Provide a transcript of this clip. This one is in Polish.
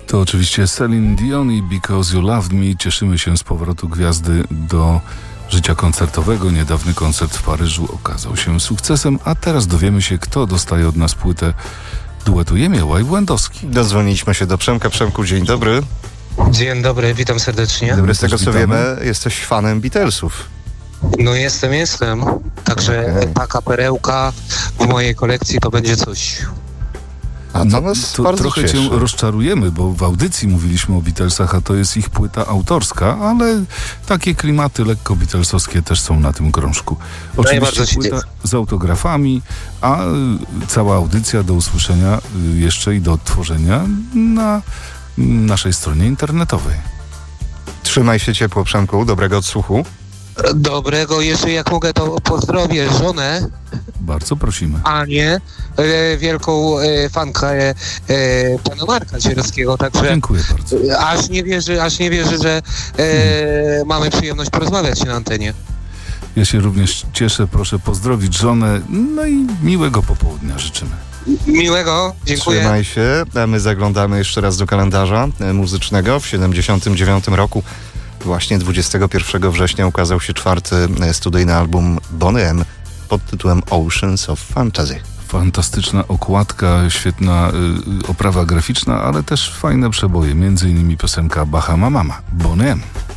To oczywiście Celine Dion i Because You Loved Me. Cieszymy się z powrotu gwiazdy do życia koncertowego. Niedawny koncert w Paryżu okazał się sukcesem, a teraz dowiemy się, kto dostaje od nas płytę duetu Jemioła i Błędowski. Dodzwoniliśmy się do Przemka. Przemku, dzień dobry. Dzień dobry, witam serdecznie. Dobry, z tego co witamy. wiemy, jesteś fanem Beatlesów. No jestem. Także taka perełka w mojej kolekcji to będzie coś. A to nas bardzo trochę cieszy. cię rozczarujemy, bo w audycji mówiliśmy o Beatlesach, a to jest ich płyta autorska, ale takie klimaty lekko beatlesowskie też są na tym krążku. Oczywiście bardzo się płyta cieszę. z autografami, a cała audycja do usłyszenia jeszcze i do odtworzenia na naszej stronie internetowej. Trzymaj się ciepło, Przemku. Dobrego odsłuchu. Dobrego, jeszcze jak mogę, to pozdrowię żonę Bardzo prosimy. Anię, wielką fankę pana Marka Cierowskiego, także Dziękuję bardzo. aż nie wierzy, że mamy przyjemność porozmawiać na antenie. Ja się również cieszę, proszę pozdrowić żonę, no i miłego popołudnia życzymy. Miłego, dziękuję. Trzymaj się. A my zaglądamy jeszcze raz do kalendarza muzycznego. W 1979 roku, właśnie 21 września, ukazał się czwarty studyjny album Boney M pod tytułem Oceans of Fantasy. Fantastyczna okładka, świetna oprawa graficzna, ale też fajne przeboje, między innymi piosenka Bahama Mama, Boney M.